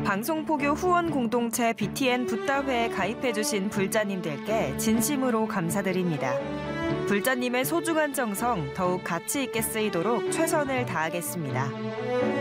방송포교 후원 공동체 BTN 붓다회에 가입해주신 불자님들께 진심으로 감사드립니다. 불자님의 소중한 정성 더욱 가치 있게 쓰이도록 최선을 다하겠습니다.